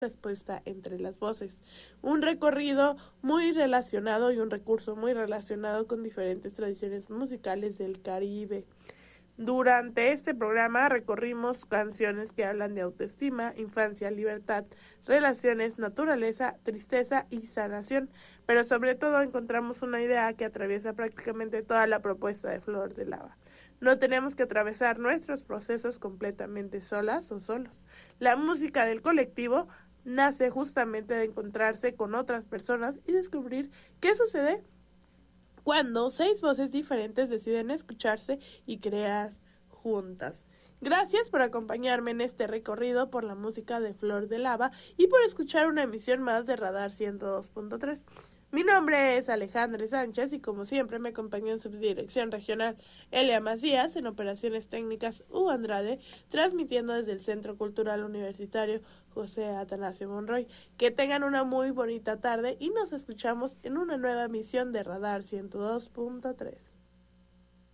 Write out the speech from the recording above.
respuesta entre las voces. Un recorrido muy relacionado y un recurso muy relacionado con diferentes tradiciones musicales del Caribe. Durante este programa recorrimos canciones que hablan de autoestima, infancia, libertad, relaciones, naturaleza, tristeza y sanación, pero sobre todo encontramos una idea que atraviesa prácticamente toda la propuesta de Flor de Lava. No tenemos que atravesar nuestros procesos completamente solas o solos. La música del colectivo nace justamente de encontrarse con otras personas y descubrir qué sucede cuando 6 voces diferentes deciden escucharse y crear juntas. Gracias por acompañarme en este recorrido por la música de Flor de Lava y por escuchar una emisión más de Radar 102.3. Mi nombre es Alejandra Sánchez y como siempre me acompañó en Subdirección Regional Elia Macías, en Operaciones Técnicas Hugo Andrade, transmitiendo desde el Centro Cultural Universitario José Atanasio Monroy. Que tengan una muy bonita tarde y nos escuchamos en una nueva emisión de Radar 102.3.